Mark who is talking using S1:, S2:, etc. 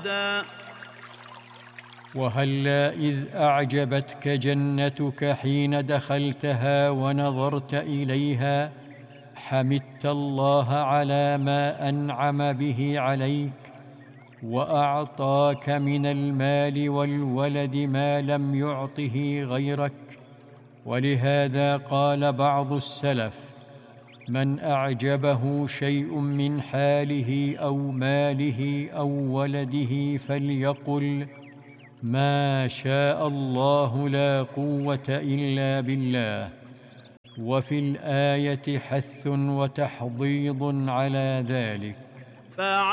S1: أبدا.
S2: وهلا إذ أعجبتك جنتك حين دخلتها ونظرت إليها حمدت الله على ما أنعم به عليك وأعطاك من المال والولد ما لم يعطه غيرك. ولهذا قال بعض السلف: من أعجبه شيء من حاله أو ماله أو ولده فليقل: ما شاء الله لا قوة إلا بالله. وفي الآية حث وتحضيض على ذلك.